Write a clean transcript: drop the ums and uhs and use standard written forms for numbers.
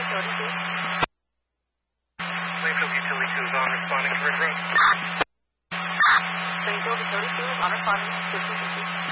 Utility 2. Plainfield Utility 2 is on responding to Red Road. Plainfield Utility 2 is on responding to 5050.